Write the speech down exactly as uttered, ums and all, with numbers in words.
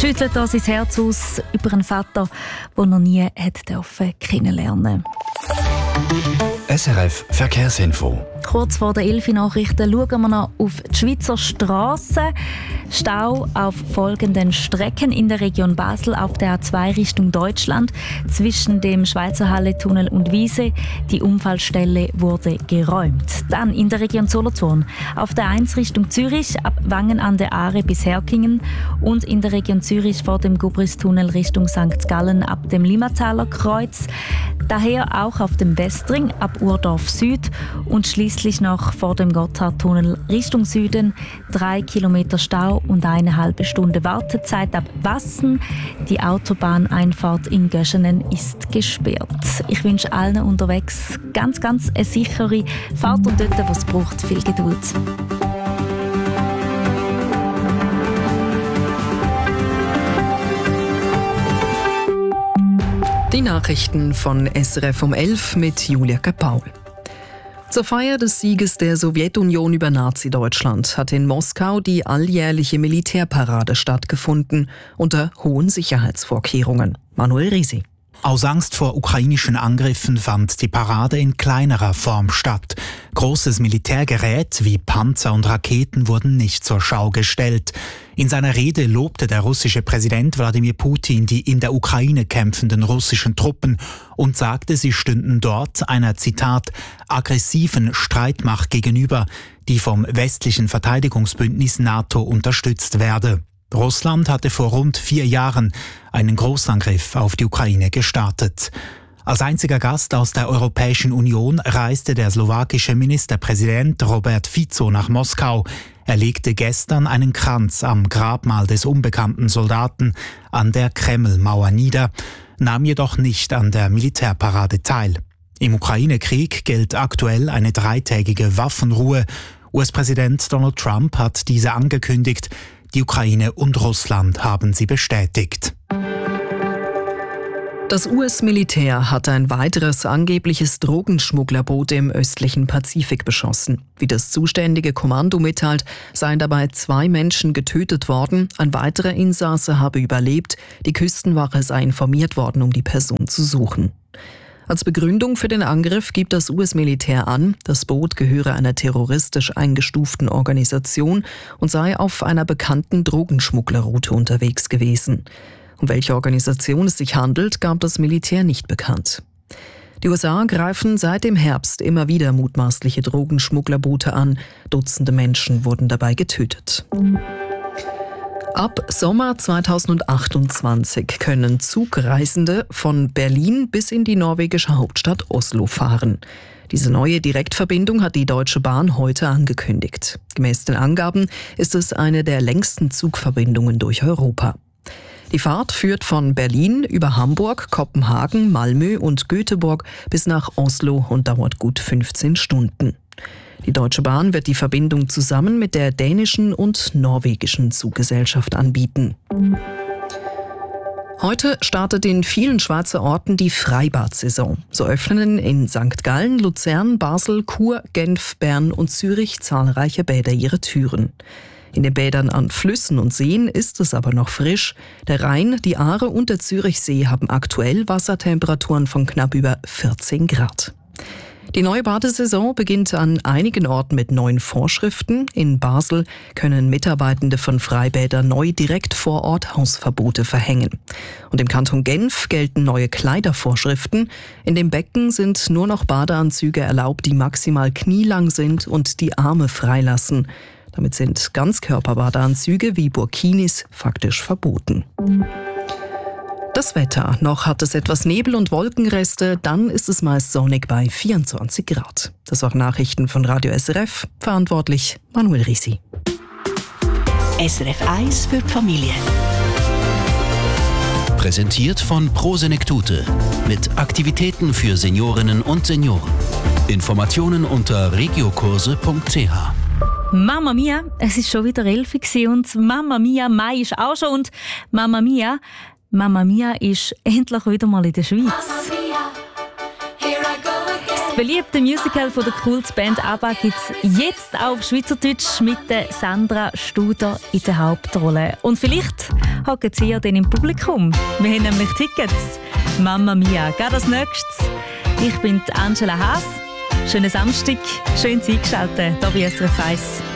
schüttelt er sein Herz aus über einen Vater, den er nie hätte kennenlernen durfte. S R F Verkehrsinfo. Kurz vor den elf Nachrichten schauen wir noch auf die Schweizer Strassen. Stau auf folgenden Strecken in der Region Basel auf der A zwei Richtung Deutschland zwischen dem Schweizer Halle-Tunnel und Wiese. Die Unfallstelle wurde geräumt. Dann in der Region Solothurn auf der eins Richtung Zürich ab Wangen an der Aare bis Herkingen und in der Region Zürich vor dem Gubristunnel Richtung Sankt Gallen ab dem Limmataler Kreuz. Daher auch auf dem Westring ab Urdorf Süd und schließlich noch vor dem Gotthardtunnel Richtung Süden drei Kilometer Stau und eine halbe Stunde Wartezeit ab Wassen. Die Autobahneinfahrt in Göschenen ist gesperrt. Ich wünsche allen unterwegs ganz, ganz eine sichere Fahrt und dort, wo es braucht, viel Geduld. Die Nachrichten von S R F um elf mit Julia Kapaul. Zur Feier des Sieges der Sowjetunion über Nazi-Deutschland hat in Moskau die alljährliche Militärparade stattgefunden, unter hohen Sicherheitsvorkehrungen. Manuel Risi. Aus Angst vor ukrainischen Angriffen fand die Parade in kleinerer Form statt. Großes Militärgerät wie Panzer und Raketen wurden nicht zur Schau gestellt. In seiner Rede lobte der russische Präsident Wladimir Putin die in der Ukraine kämpfenden russischen Truppen und sagte, sie stünden dort einer, Zitat, aggressiven Streitmacht gegenüber, die vom westlichen Verteidigungsbündnis NATO unterstützt werde. Russland hatte vor rund vier Jahren einen Großangriff auf die Ukraine gestartet. Als einziger Gast aus der Europäischen Union reiste der slowakische Ministerpräsident Robert Fico nach Moskau. Er legte gestern einen Kranz am Grabmal des unbekannten Soldaten an der Kremlmauer nieder, nahm jedoch nicht an der Militärparade teil. Im Ukraine-Krieg gilt aktuell eine dreitägige Waffenruhe. U S-Präsident Donald Trump hat diese angekündigt. Die Ukraine und Russland haben sie bestätigt. Das U S-Militär hat ein weiteres angebliches Drogenschmugglerboot im östlichen Pazifik beschossen. Wie das zuständige Kommando mitteilt, seien dabei zwei Menschen getötet worden, ein weiterer Insasse habe überlebt, die Küstenwache sei informiert worden, um die Person zu suchen. Als Begründung für den Angriff gibt das U S-Militär an, das Boot gehöre einer terroristisch eingestuften Organisation und sei auf einer bekannten Drogenschmugglerroute unterwegs gewesen. Um welche Organisation es sich handelt, gab das Militär nicht bekannt. Die U S A greifen seit dem Herbst immer wieder mutmaßliche Drogenschmugglerboote an. Dutzende Menschen wurden dabei getötet. Ab Sommer zweitausendachtundzwanzig können Zugreisende von Berlin bis in die norwegische Hauptstadt Oslo fahren. Diese neue Direktverbindung hat die Deutsche Bahn heute angekündigt. Gemäß den Angaben ist es eine der längsten Zugverbindungen durch Europa. Die Fahrt führt von Berlin über Hamburg, Kopenhagen, Malmö und Göteborg bis nach Oslo und dauert gut fünfzehn Stunden. Die Deutsche Bahn wird die Verbindung zusammen mit der dänischen und norwegischen Zuggesellschaft anbieten. Heute startet in vielen Schweizer Orten die Freibad-Saison. So öffnen in Sankt Gallen, Luzern, Basel, Chur, Genf, Bern und Zürich zahlreiche Bäder ihre Türen. In den Bädern an Flüssen und Seen ist es aber noch frisch. Der Rhein, die Aare und der Zürichsee haben aktuell Wassertemperaturen von knapp über vierzehn Grad. Die neue Badesaison beginnt an einigen Orten mit neuen Vorschriften. In Basel können Mitarbeitende von Freibädern neu direkt vor Ort Hausverbote verhängen. Und im Kanton Genf gelten neue Kleidervorschriften. In dem Becken sind nur noch Badeanzüge erlaubt, die maximal knielang sind und die Arme freilassen. Damit sind Ganzkörperbadeanzüge wie Burkinis faktisch verboten. Das Wetter. Noch hat es etwas Nebel und Wolkenreste, dann ist es meist sonnig bei vierundzwanzig Grad. Das waren Nachrichten von Radio S R F. Verantwortlich Manuel Risi. S R F eins für die Familie. Präsentiert von Pro Senectute mit Aktivitäten für Seniorinnen und Senioren. Informationen unter regiokurse punkt c h. Mamma Mia, es ist schon wieder elf Uhr und Mamma Mia, Mai ist auch schon und Mamma Mia, Mamma Mia ist endlich wieder mal in der Schweiz. beliebte Musical von der Kultband ABBA gibt es jetzt auch auf Schweizerdeutsch mit der Sandra Studer in der Hauptrolle. Und vielleicht hocken Sie ja dann im Publikum. Wir haben nämlich Tickets. Mamma Mia, geht als nächstes. Ich bin Angela Haas. Schönen Samstag, schön eingeschaltet hier bei S R F eins.